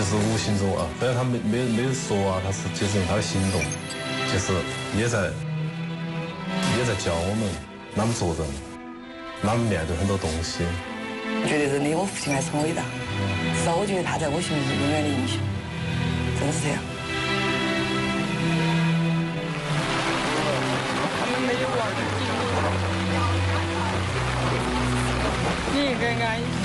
就是无形中啊，虽然他没说啊，他是其实用他的行动，其实也在教我们哪么做人，哪么面对很多东西。 我觉得人的我父亲还是很伟大，至少我觉得他在我心里是永远的英雄，真的是这样。 他们没有玩的你应该安心。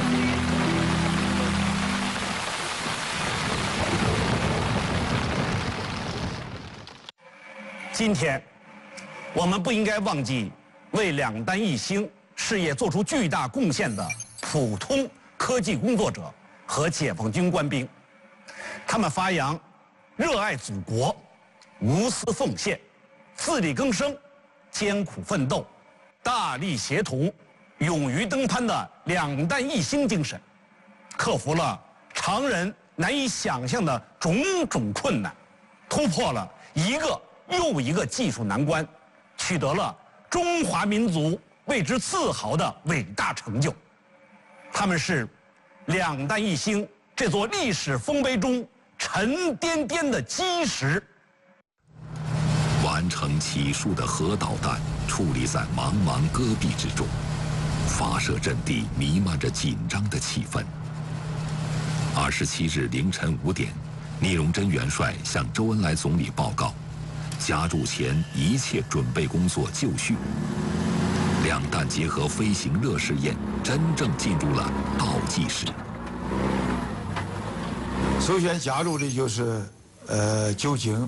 今天，我们不应该忘记为两弹一星事业做出巨大贡献的普通科技工作者和解放军官兵。他们发扬热爱祖国、无私奉献、自力更生、艰苦奋斗、大力协同、勇于登攀的两弹一星精神，克服了常人难以想象的种种困难，突破了一个又一个技术难关，取得了中华民族为之自豪的伟大成就。他们是两弹一星这座历史丰碑中沉甸甸的基石。 完成起数的核导弹矗立在茫茫戈壁之中，发射阵地弥漫着紧张的气氛。27日凌晨5点，聂荣臻元帅向周恩来总理报告，加注前一切准备工作就绪，两弹结合飞行热试验真正进入了倒计时。 首先加入的就是酒精，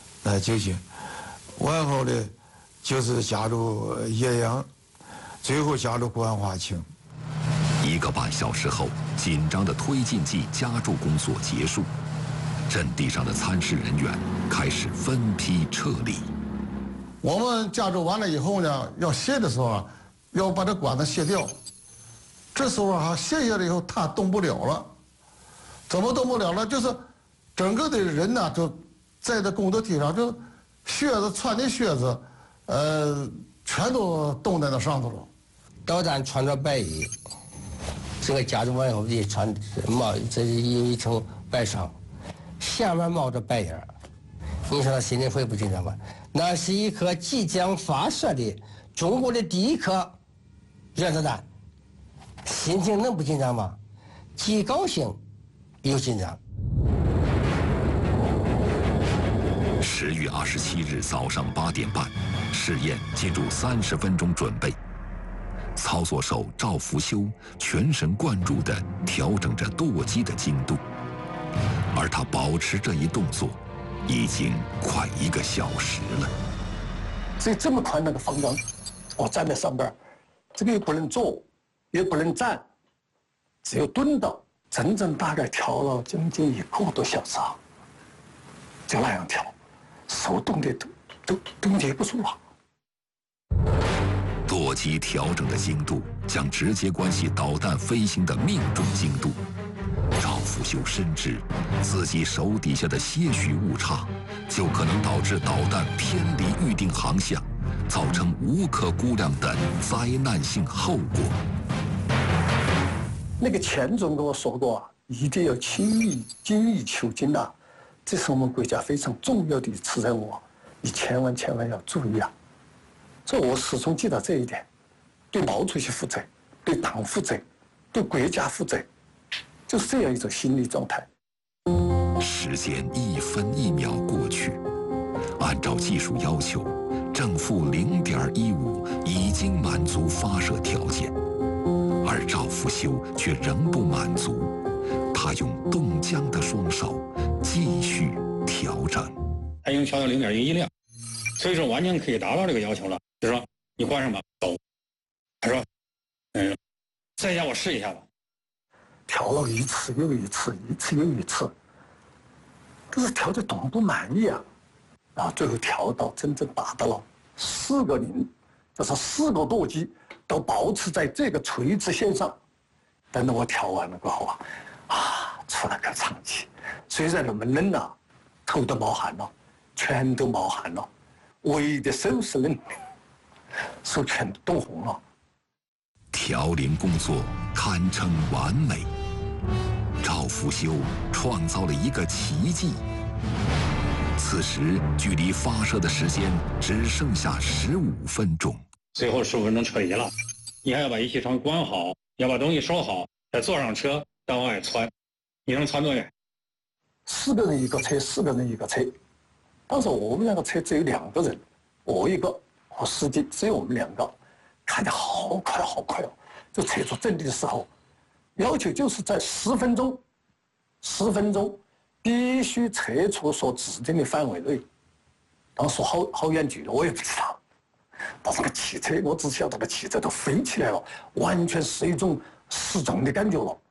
完后呢就是加入液氧，最后加入管化氢。 1个半小时后，紧张的推进剂加注工作结束，阵地上的参试人员开始分批撤离。 我们加注完了以后呢，要卸的时候啊，要把这管子卸掉。这时候啊，卸下来以后它动不了了，怎么动不了了？就是整个的人呢，就在这工作梯上，就靴子穿的靴子，全都冻在那上头了。 导弹穿着白衣，这个加注完以后得穿这一层白裳，下面冒着白烟。你说他心里会不紧张吗？那是一颗即将发射的中国的第一颗原子弹，心情能不紧张吗？既高兴又紧张。 10月27日早上8点半，试验进入30分钟准备。操作手赵福修全神贯注地调整着舵机的精度，而他保持这一动作已经快1个小时了。 所以这么宽那个方向，我站在上边，这个又不能坐，也不能站，只有蹲到，整整大概调了将近1个多小时啊，就那样调，手冻得都捏不住了。 舵机调整的精度将直接关系导弹飞行的命中精度。赵福修深知，自己手底下的些许误差，就可能导致导弹偏离预定航向，造成无可估量的灾难性后果。 那个钱总跟我说过啊，一定要精益求精啊，这是我们国家非常重要的一次任务，你千万要注意啊！所以我始终记得这一点，对毛主席负责，对党负责，对国家负责，就是这样一种心理状态。 时间1分1秒过去，按照技术要求，正负0.15已经满足发射条件，而赵福修却仍不满足，他用冻僵的双手继续调整。 他已经调到0.11辆，所以说完全可以达到这个要求了。就说你关上吧，走。他说，再让我试一下吧。 调了一次又一次，一次又一次，但是调的总不满意啊。然后最后调到真正达到了4个0，就是4个舵机都保持在这个垂直线上。等到我调完了过后出了个长气，虽然那么冷啊，头都冒汗了，全都冒汗了，唯一的手是冷，手全都冻红了。 调零工作堪称完美，赵福修创造了一个奇迹。此时距离发射的时间只剩下15分钟。 最后15分钟撤离了，你还要把仪器窗关好，要把东西收好，再坐上车再往外窜。你能窜多远 ？4个人一个车，4个人一个车。当时我们那个车只有2个人，我一个和司机，只有我们2个，开得好快好快哦！就测出阵地的时候，要求就是在10分钟必须测出所指定的范围内。当时好远距离我也不知道，但是个汽车我只晓得个汽车都飞起来了，完全是一种失重的感觉了。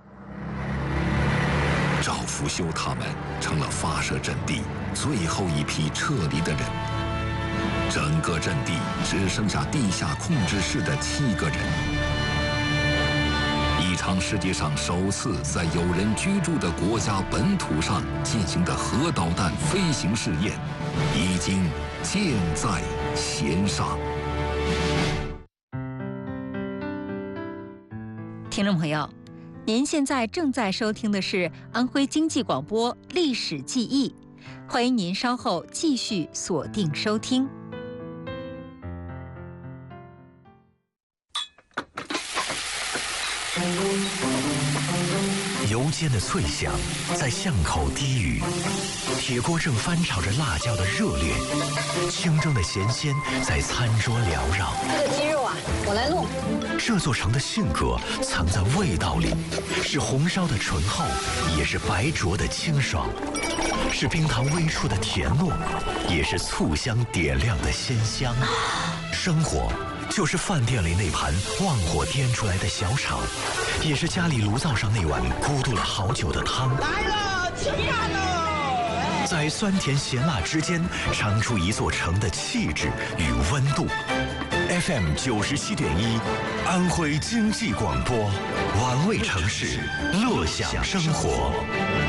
赵福修他们成了发射阵地最后一批撤离的人，整个阵地只剩下地下控制室的7个人。一场世界上首次在有人居住的国家本土上进行的核导弹飞行试验，已经箭在弦上。 听众朋友，您现在正在收听的是安徽经济广播历史记忆，欢迎您稍后继续锁定收听。 油煎的脆响在巷口低语，铁锅正翻炒着辣椒的热烈，清蒸的咸鲜在餐桌缭绕。 这个鸡肉啊，我来弄。 这座城的性格藏在味道里，是红烧的醇厚，也是白灼的清爽，是冰糖微出的甜糯，也是醋香点亮的鲜香。生活就是饭店里那盘旺火颠出来的小炒，也是家里炉灶上那碗咕嘟了好久的汤。 来了，起饭喽！ 在酸甜咸辣之间，尝出一座城的气质与温度。FM 97.1，安徽经济广播，玩味城市，乐享生活。